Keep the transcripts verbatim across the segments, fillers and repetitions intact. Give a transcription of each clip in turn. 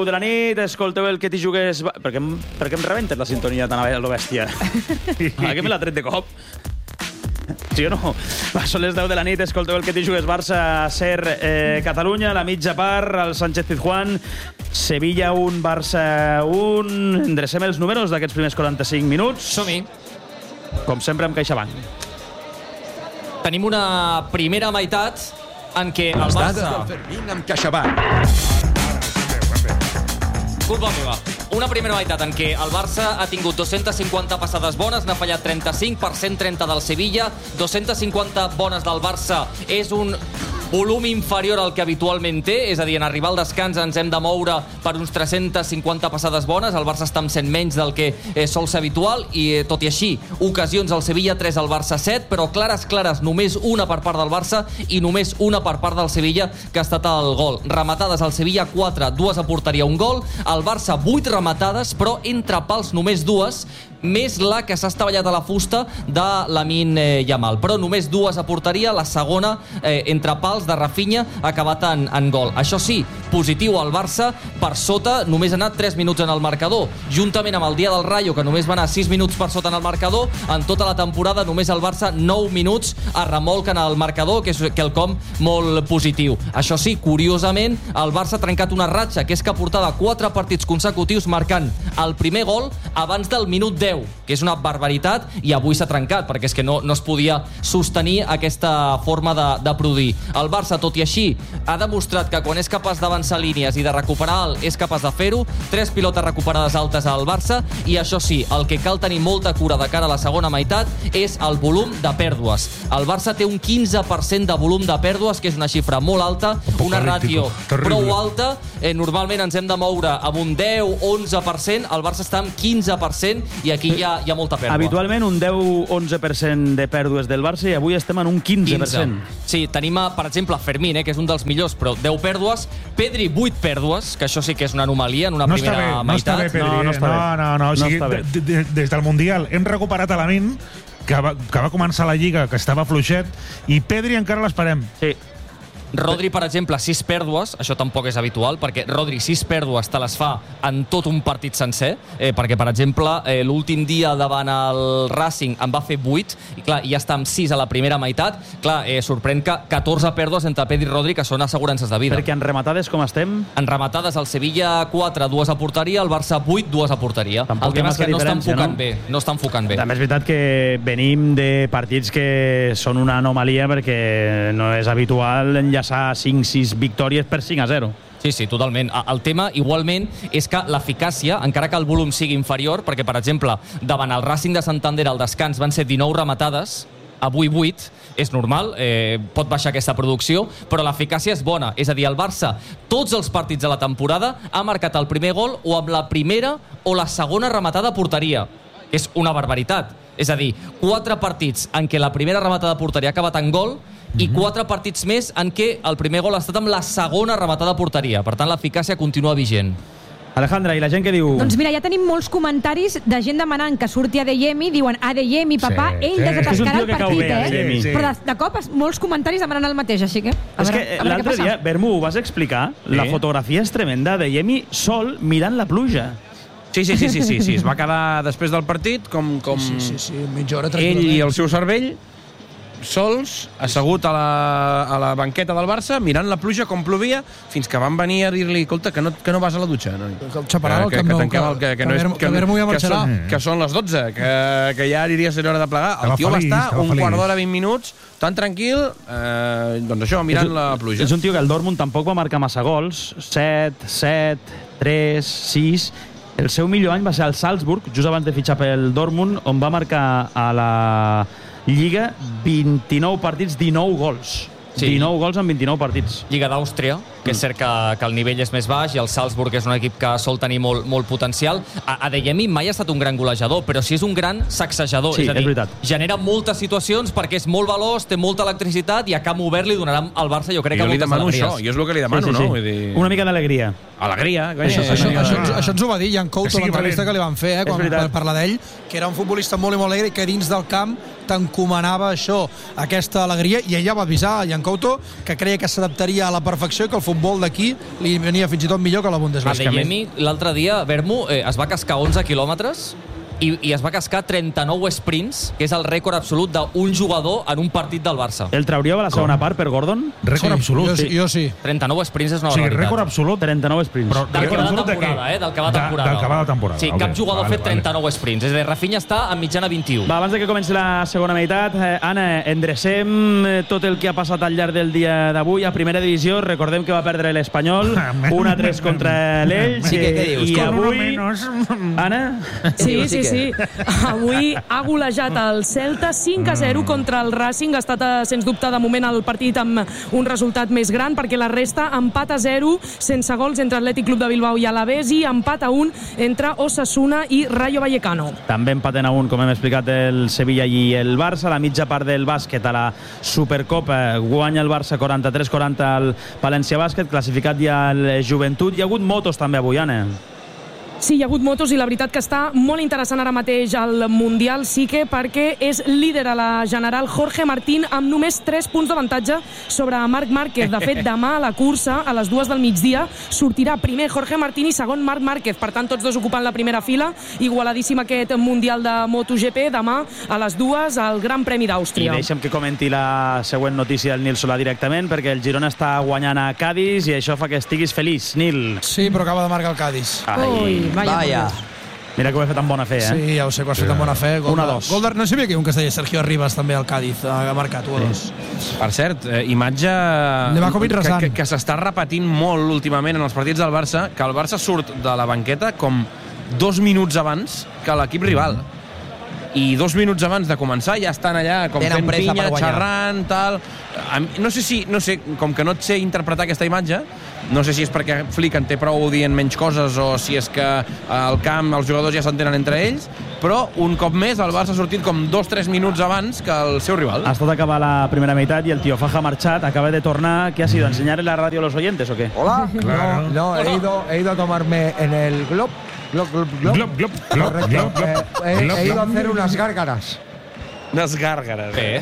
de la nit, escolteu el que t'hi jugues... Per què em, per què em rebentes la sintonia tan a lo bèstia? Ah, que me l'ha tret de cop. Sí o no? Va, són les deu de la nit, escolteu el que t'hi jugues Barça, Ser, eh, Catalunya, la mitja part, el Sánchez Pizjuán, Sevilla un, Barça un... Endrecem els números d'aquests primers quaranta-cinc minuts. Som-hi. Com sempre amb CaixaBank. Tenim una primera meitat en què el Barça... Les dades del Fermín amb CaixaBank. Culpa meva. Una primera meitat en què el Barça ha tingut dos-centes cinquanta passades bones, n'ha fallat trenta-cinc, per cent trenta del Sevilla, dos-centes cinquanta bones del Barça. És un volum inferior al que habitualment té, és a dir, en arribar al descans ens hem de moure per uns tres-centes cinquanta passades bones, el Barça està amb cent menys del que eh, sol ser habitual, i eh, tot i així, ocasions al Sevilla, tres al Barça, set, però clares, clares, només una per part del Barça i només una per part del Sevilla, que ha estat el gol. Rematades al Sevilla, quatre, dues a porteria, un gol, al Barça, vuit rematades, però entre pals només dues, més la que s'ha estavellat a la fusta de Lamine Yamal. Però només dues a porteria, la segona eh, entre pals de Rafinha ha acabat en, en gol. Això sí, positiu al Barça, per sota només ha anat tres minuts en el marcador. Juntament amb el dia del Rayo, que només va anar sis minuts per sota en el marcador, en tota la temporada només el Barça nou minuts a remolc en el marcador, que és quelcom molt positiu. Això sí, curiosament, el Barça ha trencat una ratxa, que és que portava quatre partits consecutius marcant el primer gol abans del minut deu, que és una barbaritat, i avui s'ha trencat, perquè és que no, no es podia sostenir aquesta forma de, de produir. El Barça, tot i així, ha demostrat que quan és capaç d'avançar línies i de recuperar alt, és capaç de fer-ho. Tres pilotes recuperades altes al Barça, i això sí, el que cal tenir molta cura de cara a la segona meitat és el volum de pèrdues. El Barça té un quinze per cent de volum de pèrdues, que és una xifra molt alta, una ràtio prou alta. Eh, normalment ens hem de moure amb un deu onze per cent, el Barça està amb quinze per cent, i aquí hi ha, hi ha molta pèrdua. Habitualment un deu onze per cent de pèrdues del Barça, i avui estem en un quinze per cent. Sí, tenim, per exemple, Fermín, eh, que és un dels millors, però deu pèrdues. Pedri, vuit pèrdues, que això sí que és una anomalia en una no primera bé, meitat. No està bé, Pedri. No, no està bé. No, no, no. O sigui, no de, de, des del Mundial hem recuperat a Lamine, que va, que va començar la Lliga, que estava fluixet, i Pedri encara l'esperem. Sí. Rodri, per exemple, sis pèrdues, això tampoc és habitual, perquè Rodri sis pèrdues te les fa en tot un partit sencer, eh, perquè, per exemple, eh, l'últim dia davant el Racing en va fer vuit, i clar, ja està amb sis a la primera meitat. Clar, eh, sorprèn que catorze pèrdues entre Pedri i Rodri, que són assegurances de vida. Perquè en rematades com estem? En rematades, el Sevilla quatre, dues a porteria, el Barça vuit, dues a porteria. Tampoc el tema és que no està enfocant no? bé, no està enfocant bé. També és veritat que venim de partits que són una anomalia, perquè no és habitual enllaçar cinc sis victòries per cinc a zero. Sí, sí, totalment. El tema, igualment, és que l'eficàcia, encara que el volum sigui inferior, perquè, per exemple, davant el Racing de Santander al descans van ser dinou rematades, avui vuit, és normal, eh, pot baixar aquesta producció, però l'eficàcia és bona. És a dir, el Barça, tots els partits de la temporada, ha marcat el primer gol o amb la primera o la segona rematada a porteria, que és una barbaritat. És a dir, quatre partits en què la primera rematada a porteria ha acabat en gol, i quatre partits més en què el primer gol ha estat amb la segona rematada a porteria. Per tant, l'eficàcia continua vigent. Alejandra, i la gent què diu? Doncs mira, ja tenim molts comentaris de gent demanant que surti Adeyemi, diuen Adeyemi, papà, Sí, ell sí. desatascarà És un tio el que cau partit, bé, eh? Adeyemi. Sí. Però de, de cop es- molts comentaris demanant el mateix, així que... A És veure, que a veure què l'altre passa. dia, Bermu, ho vas explicar, Sí. la fotografia és tremenda de Yemi sol mirant la pluja. Sí, sí, sí, sí, sí, sí. Es va quedar després del partit com, com Sí, sí, sí, mitja hora ell tranquil·lament. i el seu cervell sols, assegut a la, a la banqueta del Barça, mirant la pluja com plovia, fins que van venir a dir-li, escolta, que no, que no vas a la dutxa. No? Que el xaparà al que, Camp que, Nou, tanquem el, que, que, no és, Bermu- que Bermu ja que, marxarà. són, que són les dotze, que, que ja aniria a ser hora de plegar. El Estava tio va feliç, estar estava un feliç. quart d'hora, vint minuts, tan tranquil, eh, doncs això, mirant la pluja. És un tio que el Dortmund tampoc va marcar massa gols, set, set, tres, sis... El seu millor any va ser al Salzburg, just abans de fitxar pel Dortmund, on va marcar a la Lliga vint-i-nou partits, dinou gols. Sí. dinou gols en vint-i-nou partits. Lliga d'Àustria, que és cert que, que el nivell és més baix, i el Salzburg és un equip que sol tenir molt, molt potencial. A- Adeyemi mai ha estat un gran golejador, però sí és un gran sacsejador. Sí, és a dir, és veritat. genera moltes situacions perquè és molt veloç, té molta electricitat, i a camp obert li donarà al Barça, jo crec, Jo que li moltes demano alegries. això, jo és el que li demano, sí, sí, no? sí. Vull dir... Una mica d'alegria. alegria. Això, Eh, això, eh, això, ens- això ens ho va dir Jan Couto, Que sigui l'entrevista valent. que li van fer, eh, És quan veritat. per parlar d'ell, que era un futbolista molt i molt alegre i que dins del camp t'encomanava això, aquesta alegria, i ella va avisar a Jan Couto que creia que s'adaptaria a la perfecció i que el futbol d'aquí li venia fins i tot millor que la Bundesliga. Adeyemi, l'altre dia, Vermo, eh, es va cascar onze quilòmetres i, i es va cascar trenta-nou sprints, que és el rècord absolut d'un jugador en un partit del Barça. El trauríeu a la segona part per Gordon? Rècord absolut. Jo, sí, jo sí. trenta-nou sprints és una O sigui, barbaritat. rècord absolut. trenta-nou sprints. Però Del que rècord va de absolut de temporada, què? eh? Del que va de De- temporada. del que va de temporada. Sí, Ok, cap jugador vale, ha fet vale. trenta-nou sprints. És a dir, Rafinha està en mitjana vint-i-u. Va, abans de que comenci la segona meitat, eh, Anna, endrecem eh, tot el que ha passat al llarg del dia d'avui. A primera divisió, recordem que va perdre l'Espanyol, un a tres contra l'Elx. Sí, què- què dius? I Con uno avui... menos. Anna? Sí, sí, sí. Avui ha golejat el Celta cinc a zero contra el Racing. Ha estat, eh, sens dubte, de moment el partit amb un resultat més gran, perquè la resta empat a zero, sense gols entre Atlètic Club de Bilbao i Alavés, i empat a un entre Osasuna i Rayo Vallecano. També empaten a un, com hem explicat, el Sevilla i el Barça. La mitja part del bàsquet a la Supercopa guanya el Barça quaranta-tres quaranta al València Bàsquet, classificat ja el Joventut. Hi ha hagut motos també avui, Anna. Sí, hi ha hagut motos i la veritat que està molt interessant ara mateix al Mundial, sí que perquè és líder a la general Jorge Martín amb només tres punts d'avantatge sobre Marc Márquez. De fet, demà a la cursa, a les dues del migdia, sortirà primer Jorge Martín i segon Marc Márquez. Per tant, tots dos ocupant la primera fila. Igualadíssim aquest Mundial de MotoGP. Demà a les dues al Gran Premi I d'Àustria. deixa'm que comenti la següent notícia del Nil Solà directament, perquè el Girona està guanyant a Cádiz i això fa que estiguis feliç, Nil. Sí, però acaba de marcar el Cádiz. Ui, vaya. Vaya. Mira que ho he fet amb bona fe, eh? Sí, ja ho sé que ho has fet amb bona fe. Gol Un a de- dos. Gol de... No sabia que hi ha un que es deia Sergio Arribas també al Cádiz, ha marcat un a dos. Per cert, eh, imatge Livakovic que, resant. que, que s'està repetint molt últimament en els partits del Barça, que el Barça surt de la banqueta com dos minuts abans que l'equip rival. I dos minuts abans de començar ja estan allà com Tenen fent pressa pinya, per guanyar. xerrant, tal... A mi- No sé si, no sé, com que no et sé interpretar aquesta imatge, no sé si és perquè Flick en té prou dient menys coses o si és que al camp els jugadors ja s'entenen entre ells, però un cop més el Barça ha sortit com dos o tres minuts abans que el seu rival. Ha estat acabar la primera meitat i el tío Faja ha marxat, acaba de tornar. ¿Qué ha sido? ¿Enseñarle la radio a los oyentes o qué? Hola, Claro. no, no, he ido, he ido a tomarme en el Glob, Glob, Glob, Glob. Glop, glop, glop, Correcto. glop, Eh, glop. he, Glop, he ido a glop. hacer unas gárgaras. Unes gàrgares. Bé.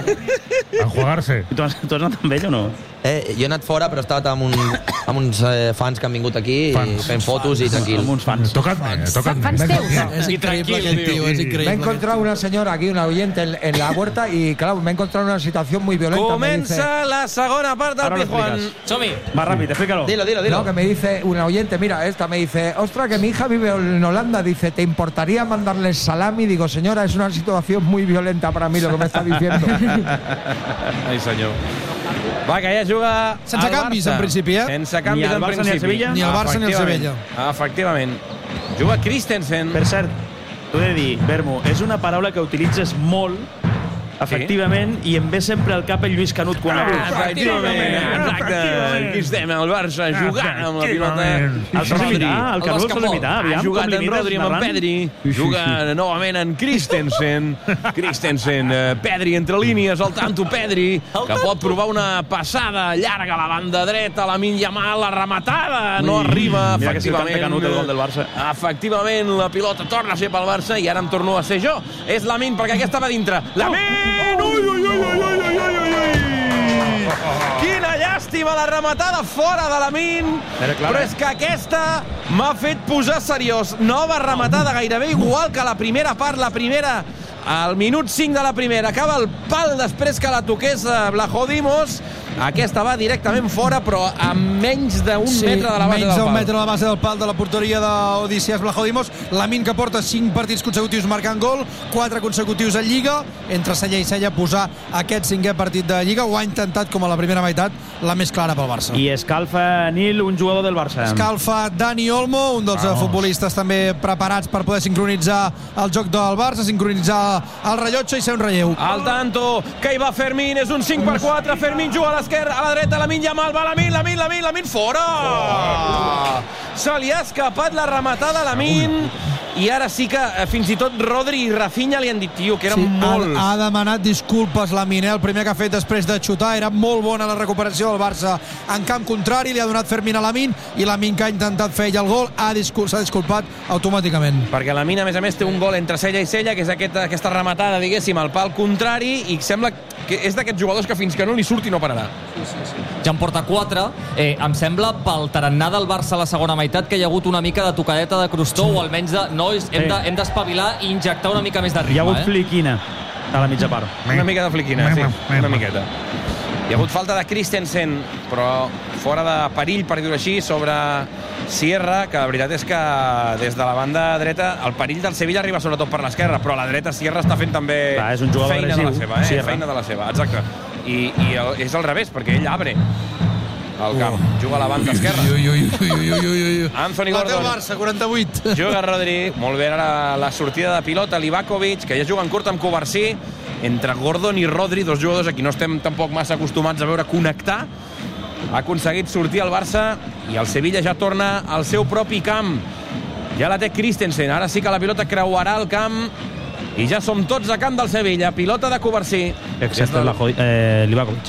A jugar-se. I tu has, tu has anat amb ell o no? Eh, jo he anat fora, però he estat amb, un, amb uns eh, fans que han vingut aquí Fans. fent fotos i tranquil. Amb uns fans. Toca't-me, toca't-me. Fans teus. És increïble aquest tio, és Me he increïble. encontrado una señora aquí, una oyente en, en la puerta y claro, me he encontrado una situación muy violenta. Me dice, Comença la segona part del Ara ho Pijuan. expliques. Som-hi. Va, ràpid, explícalo. Dilo, dilo, dilo. no, que me dice una oyente, mira, esta me dice, ostras, que mi hija vive en Holanda, dice, ¿te importaría mandarles salami? Digo, señora, es una situación muy violenta para mí lo que me está diciendo. Ai, senyor. Va, que ja juga Sense el canvis, Barça. en principi, eh? Sense canvis, Ni el en Barça ni el principi. Sevilla? Ni el Barça ni el Efectivament. Efectivament. Juga Christensen. Per cert, t'ho he de dir, Vermo, és una paraula que utilitzes molt, efectivament, i em ve sempre al cap el Lluís Canut quan Ah, hablo. efectivament, exacte. Aquí estem, el Barça, jugant amb la pilota. El sol Rodri. imitar, el Canut sol basquetbol. imitar. Ha Aviam, jugat com en l'imites, Rodri amb en narrant. Pedri. Juga novament en Christensen. Christensen, eh, Pedri entre línies, al tanto Pedri, que pot provar una passada llarga a la banda dreta, la Lamine Yamal, la rematada, no arriba, Mira que sí, el camp de efectivament. Canut, el gol del Barça. Efectivament, la pilota torna a ser pel Barça i ara em torno a ser jo. És Lamine, perquè aquesta va dintre. Lamine! Ui, ui, ui, ui, ui, ui, ui, ui! Quina llàstima la rematada fora de Lamine, Era clara, però eh? és que aquesta m'ha fet posar seriós. Nova rematada, gairebé igual que la primera part, la primera al minut cinc de la primera. Acaba el pal després que la toqués Vlachodimos. Aquesta va directament fora, però a menys d'un Sí, metre de la base menys del d'un pal. metre de la base del pal de la porteria d'Odissías Vlachodimos. Lamine, que porta cinc partits consecutius marcant gol, quatre consecutius en Lliga. Entre cella i cella posar aquest cinquè partit de Lliga. Ho ha intentat, com a la primera meitat, la més clara pel Barça. I escalfa Nil, un jugador del Barça. Escalfa Dani Olmo, un dels Vamos. futbolistes també preparats per poder sincronitzar el joc del Barça, sincronitzar el rellotge i ser un relleu. Al tanto, que hi va Fermín, és un cinc per quatre, Fermín juga a l'esquerra, a la dreta, Lamine Yamal, va Lamine, Lamine, Lamine, Lamine, fora! Se li ha escapat la rematada a Lamine, i ara sí que eh, fins i tot Rodri i Rafinha li han dit, tio, que eren Sí, molts. ha, ha demanat disculpes Lamine, el primer que ha fet després de xutar. Era molt bona la recuperació del Barça en camp contrari, li ha donat Fermín a Lamine, i Lamine, que ha intentat fer ell el gol, ha discul s'ha disculpat automàticament. Perquè Lamine, a més a més, té un gol entre cella i cella, que és aquesta, aquesta rematada, diguéssim, al pal contrari, i sembla que és d'aquests jugadors que fins que no li surti no pararà. Ja en porta quatre. Eh, em sembla, pel tarannà del Barça a la segona meitat, que hi ha hagut una mica de tocadeta de crostó, o almenys de... Nois, hem de- hem d'espavilar i injectar una mica més de ritme. Hi ha hagut eh? fliquina a la mitja part. Una mica de fliquina, sí, una miqueta. Hi ha hagut falta de Christensen, però fora de perill, per dir-ho així, sobre Sierra, que la veritat és que des de la banda dreta el perill del Sevilla arriba sobretot per l'esquerra, però a la dreta Sierra està fent també Clar, és un jugador feina de la agressiu, seva, eh? Sierra. feina de la seva, exacte. I, i el, és al revés, perquè ell abre el camp, juga a la banda esquerra. Ui, ui, ui, ui, ui, ui. Anthony La té el Gordon. Barça, quaranta-vuit. Juga Rodri, molt bé ara la sortida de pilota, Livakovic, que ja juga en curt amb Covarsí, entre Gordon i Rodri, dos jugadors a qui no estem tampoc massa acostumats a veure connectar. Ha aconseguit sortir el Barça i el Sevilla ja torna al seu propi camp. Ja la té Christensen, ara sí que la pilota creuarà el camp i ja som tots a camp del Sevilla. Pilota de Covarsí. Excepte la eh, Livakovic.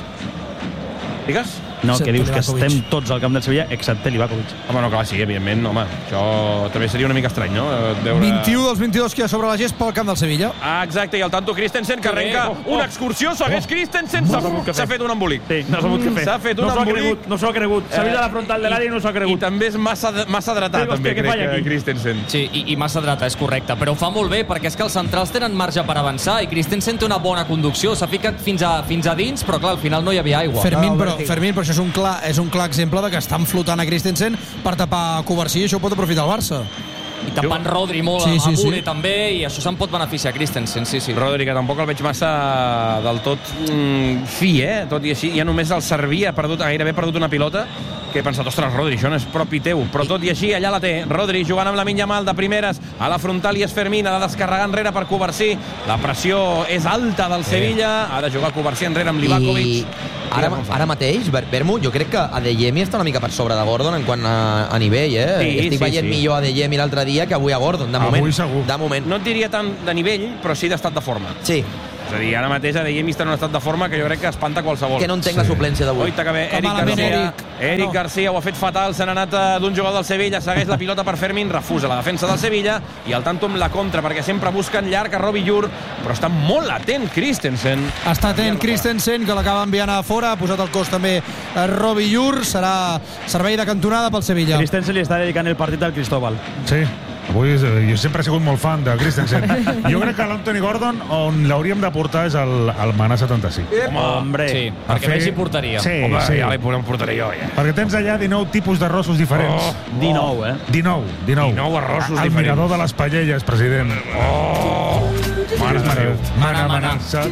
Digues? No, Excepte que dius que Livakovic. estem tots al camp del Sevilla, excepte Livakovic. Home, no, clar, sí, evidentment, home. Això també seria una mica estrany, no? Veure... vint-i-u dels vint-i-dos que hi ha sobre la gest pel camp del Sevilla. Ah, exacte, i el tanto Christensen, que arrenca Oh, oh. una excursió, segueix Christensen, No s'ha sabut què s'ha fer. fet un embolic. Sí, no ha sabut què fer. S'ha fet un no s'ho ha embolic. cregut, no s'ho ha cregut. S'ha vist a la frontal de l'àrea i no s'ho ha I cregut. també és massa, massa dretat, Sí, hòstia, també, què crec falla que aquí? Christensen. Sí, i, i massa dreta, és correcte, però ho fa molt bé perquè és que els centrals tenen marge per avançar i Christensen té una bona conducció, s'ha ficat fins a, fins a dins, però clar, al final no hi havia aigua. Fermín, No, però, Berti. Fermín, però això és un clar, és un clar exemple de que estan flotant a Christensen per tapar Covarsí, això ho pot aprofitar el Barça. I tapant Rodri molt Sí, sí, sí, sí, a Bure sí. també, i això se'n pot beneficiar Christensen, sí, sí. Rodri, que tampoc el veig massa del tot mm, fi, eh? Tot i així, ja només el servia, ha perdut, gairebé ha perdut una pilota, que he pensat, ostres, Rodri, això no és propi teu, però tot i així, allà la té. Rodri jugant amb la Lamine Yamal de primeres, a la frontal i és Fermín, ha de descarregar enrere per Covarsí. La pressió és alta del Sevilla, ha de jugar Covarsí enrere amb Livakovic. I ara, ara mateix, Ber- Bermu, jo crec que Adeyemi està una mica per sobre de Gordon en quant a, a nivell, eh? Sí, Estic sí, veient sí. millor Adeyemi l'altre dia que avui a Gordon, de Avui moment. segur. De moment. No et diria tant de nivell, però sí d'estat de forma. Sí, És a dir, ara mateix Adeyemi està en un estat de forma que jo crec que espanta qualsevol. que no entenc la suplència d'avui. Oita que bé, Que Eric malament, Garcia. Eric. Eric No. Garcia ho ha fet fatal, se n'ha anat eh, d'un jugador del Sevilla, segueix la pilota per Fermín, refusa la defensa del Sevilla i el tanto amb la contra, perquè sempre busquen llarg a Robi Llur, però està molt atent Christensen. Està atent Christensen, que l'acaba enviant a fora, ha posat el cos també a Robi Llur, serà servei de cantonada pel Sevilla. Christensen li està dedicant el partit al Cristóbal. Sí. Avui és, jo sempre he sigut molt fan de Christensen. Jo crec que l'Anthony Gordon on l'hauríem de portar és al, al Manà setanta-cinc. Hombre. Sí, A perquè vegi porteria. Sí, Home, sí. ja li podem portaré jo, ja. Perquè tens allà dinou tipus de rossos diferents. Oh, dinou, eh? dinou, dinou. dinou arrossos El diferents. mirador de les Paellelles, president. Oh, Mare de Déu. Mana, mana.